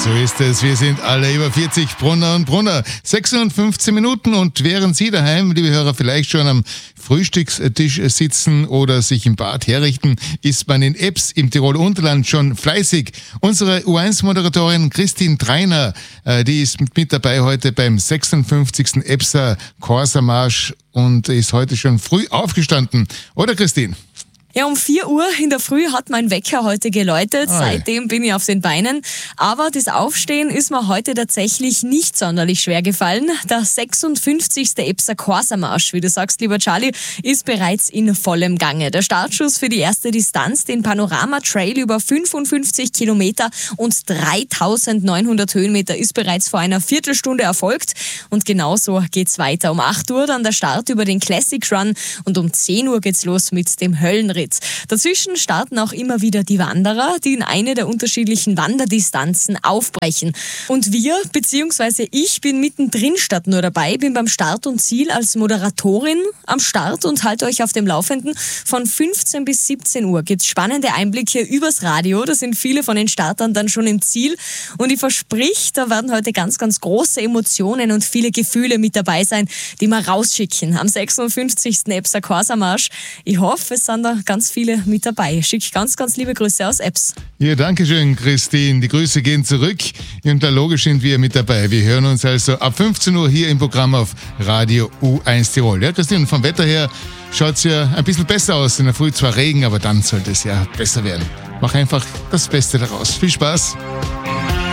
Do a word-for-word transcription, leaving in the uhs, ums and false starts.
So ist es. Wir sind alle über vierzig Brunner und Brunner. sechsundfünfzehn Minuten und während Sie daheim, liebe Hörer, vielleicht schon am Frühstückstisch sitzen oder sich im Bad herrichten, ist man in Ebbs im Tiroler Unterland schon fleißig. Unsere U eins Moderatorin Christine Treiner, die ist mit dabei heute beim sechsundfünfzigsten Ebbser Corsa-Marsch und ist heute schon früh aufgestanden. Oder Christine? Ja, um vier Uhr in der Früh hat mein Wecker heute geläutet. Oi. Seitdem bin ich auf den Beinen. Aber das Aufstehen ist mir heute tatsächlich nicht sonderlich schwer gefallen. Der sechsundfünfzigste Ebbser Corsa-Marsch, wie du sagst, lieber Charlie, ist bereits in vollem Gange. Der Startschuss für die erste Distanz, den Panorama-Trail über fünfundfünfzig Kilometer und dreitausendneunhundert Höhenmeter, ist bereits vor einer Viertelstunde erfolgt. Und genauso geht's weiter. Um acht Uhr dann der Start über den Classic Run und um zehn Uhr geht's los mit dem Höllenritt. Dazwischen starten auch immer wieder die Wanderer, die in eine der unterschiedlichen Wanderdistanzen aufbrechen. Und wir, beziehungsweise ich, bin mittendrin statt nur dabei, bin beim Start und Ziel als Moderatorin am Start und halte euch auf dem Laufenden. Von fünfzehn bis siebzehn Uhr gibt es spannende Einblicke übers Radio. Da sind viele von den Startern dann schon im Ziel. Und ich versprich, da werden heute ganz, ganz große Emotionen und viele Gefühle mit dabei sein, die wir rausschicken am sechsundfünfzigsten Ebbser Corsa-Marsch. Ich hoffe, es sind da ganz viele mit dabei. Ich schicke ganz, ganz liebe Grüße aus Ebbs. Ja, danke schön, Christine. Die Grüße gehen zurück. Und da logisch sind wir mit dabei. Wir hören uns also ab fünfzehn Uhr hier im Programm auf Radio U eins Tirol. Ja, Christine, vom Wetter her schaut es ja ein bisschen besser aus. In der Früh zwar Regen, aber dann sollte es ja besser werden. Mach einfach das Beste daraus. Viel Spaß.